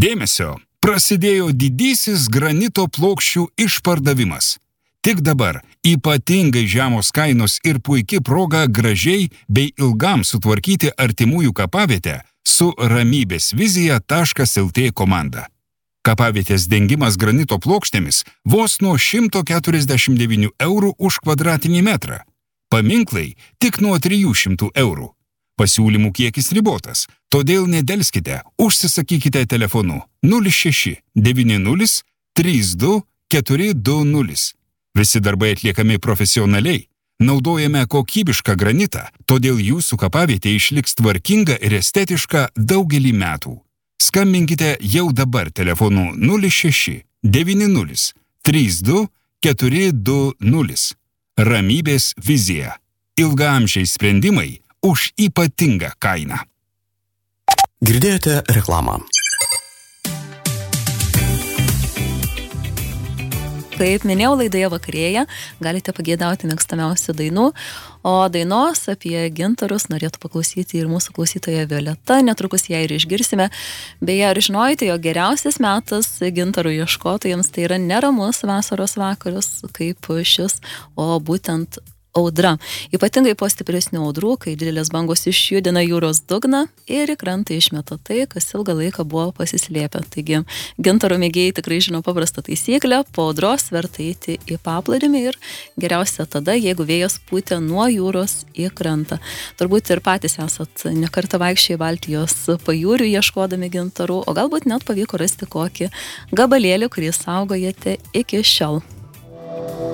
Dėmesio! Prasidėjo didysis granito plokščių išpardavimas. Tik dabar ypatingai žemos kainos ir puiki proga gražiai bei ilgam sutvarkyti artimųjų kapavietę su ramybėsvizija.lt komanda. Kapavietės dengimas granito plokštėmis vos nuo 149 eurų už kvadratinį metrą. Paminklai tik nuo 300 eurų. Pasiūlymų kiekis ribotas, todėl nedelskite, užsisakykite telefonu 06 90 32 420. Visi darbai atliekami profesionaliai, naudojame kokybišką granitą, todėl jūsų kapavietė išliks tvarkinga ir estetiška daugelį metų. Skambinkite jau dabar telefonu 06 90 32 420. Ramybės vizija. Ilgaamžiai sprendimai už ypatingą kainą. Girdėjote reklamą. Kaip minėjau, laidoje vakarėje galite pageidauti mėgstamiausių dainų, o dainos apie gintarus norėtų paklausyti ir mūsų klausytoja Violeta, netrukus ją ir išgirsime. Beje, ar žinojate, jog geriausias metas gintarų ieškotojams tai yra neramus vasaros vakarus kaip šis, o būtent audra. Ypatingai po stipresnių audrų, kai didelės bangos išjudina jūros dugną ir į krantą išmeta tai, kas ilgą laiką buvo pasislėpę. Taigi, gintaro mėgėjai tikrai žino paprastą taisyklę, po audros verta eiti į paplūdimį ir geriausia tada, jeigu vėjas pūtė nuo jūros į krantą. Turbūt ir patys esat nekartą vaikščiai Baltijos pajūrių ieškodami gintarų, o galbūt net pavyko rasti kokį gabalėlį, kurį saugojate iki šiol.